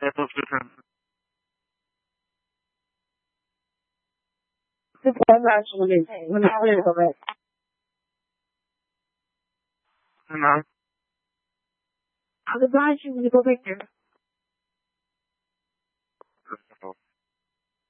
type of difference. The time actually, when I live of it. No. I'll advise you when you go back there.